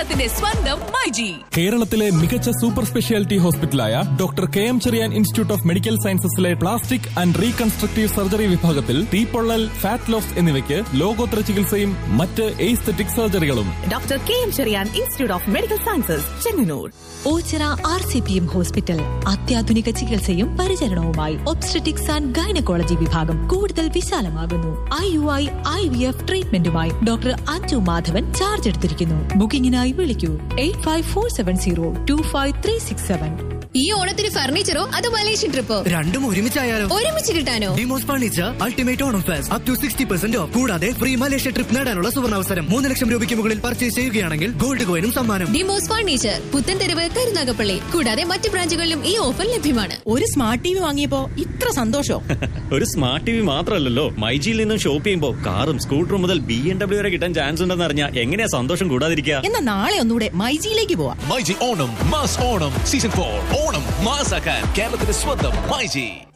കേരളത്തിന്റെ സ്വന്തം മൈജി. കേരളത്തിലെ മികച്ച super speciality ഹോസ്പിറ്റലായ doctor KM Cherian institute of medical സയൻസസിലെ plastic and reconstructive surgery വിഭാഗത്തിൽ തീപ്പൊള്ളൽ, ഫാറ്റ് ലോസ് എന്നിവയ്ക്ക് ലോകോത്തര ചികിത്സയും മറ്റ് aesthetic സർജറികളും. Doctor KM Cherian institute of medical sciences, Chengannur. Ochira RCPM hospital അത്യാധുനിക ചികിത്സയും പരിചരണവുമായി ഒബ്സ്റ്ററ്റിക്സ് ആൻഡ് ഗൈനക്കോളജി വിഭാഗം കൂടുതൽ വിശാലമാകുന്നു. IUI IVF ട്രീറ്റ്മെന്റുമായി doctor Anju Madhavan charge എടുത്തിരിക്കുന്നു. ബുക്കിംഗിനായി വിളിക്കൂ 8547025367. ഈ ഓണത്തിന് ഫർണിച്ചറോ അതോ മലേഷ്യൻ ട്രിപ്പോ? രണ്ടും ഒരുമിച്ചായാലോ? ഒരുമിച്ച് കിട്ടാനോ? Demos furniture ultimate Onam fest up to 60% of. കൂടാതെ ഫ്രീ മലേഷ്യ ട്രിപ്പ് നേടാനുള്ള സുവർണാവസരം. 3 ലക്ഷം രൂപയ്ക്ക് മുകളിൽ പർച്ചേസ് ചെയ്യുകയാണെങ്കിൽ ഗോൾഡ് കോയിനും സമ്മാനം. ഡിമോസ് ഫർണിച്ചർ, പുത്തൻതെരുവ്, കരുനാഗപ്പള്ളി. കൂടാതെ മറ്റ് ബ്രാഞ്ചുകളിലും ഈ ഓഫർ ലഭ്യമാണ്. ഒരു സ്മാർട്ട് TV വാങ്ങിയപ്പോ ഇത്ര സന്തോഷം? ഒരു സ്മാർട്ട് TV മാത്രമല്ലല്ലോ, മൈജിയിൽ നിന്നും ഷോപ്പ് ചെയ്യുമ്പോൾ കാറും സ്കൂട്ടറും മുതൽ BMW വരെ കിട്ടാൻ ചാൻസ് ഉണ്ടെന്ന് അറിഞ്ഞാൽ എങ്ങനെയാ സന്തോഷം കൂടാതിരിക്കുക? എന്നാ നാളെ ഒന്നുകൂടെ മൈജിയിലേക്ക് പോവാം. മൈജി ഓണം മാസ് ഓണം സീസൺ 4 ഓണം മാസാക്കാൻ കേരളത്തിന്റെ സ്വന്തം മൈജി.